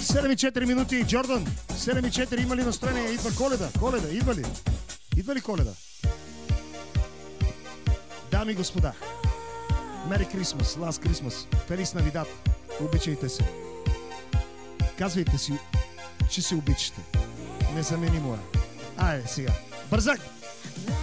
7:04 минути. Джордан, 7:04. Има ли настроение? Идва Коледа. Коледа, идва ли? Идва ли Коледа? Дами и господа, Merry Christmas, Last Christmas, Feliz Navidad. Обичайте се. Казвайте си, че се обичате. Незаменимо е. Айде сега. Бързак!